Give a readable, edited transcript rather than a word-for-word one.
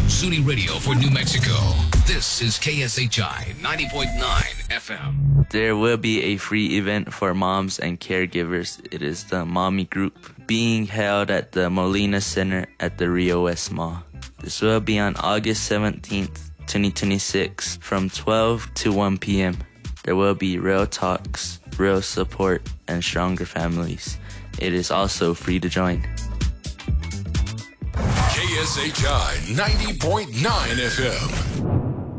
SUNY Radio for New Mexico. This is KSHI 90.9 FM. There will be a free event for moms and caregivers. It is the Mommy Group being held at the Molina Center at the Rio West Mall. This will be on August 17th, 2026 from 12 to 1 p.m. There will be real talks, real support, and stronger families. It is also free to join. KSHI 90.9 FM.